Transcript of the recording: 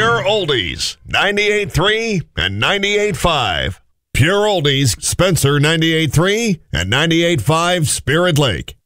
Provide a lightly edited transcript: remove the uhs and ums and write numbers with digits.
Pure Oldies, 98.3 and 98.5. Pure Oldies, Spencer 98.3 and 98.5 Spirit Lake.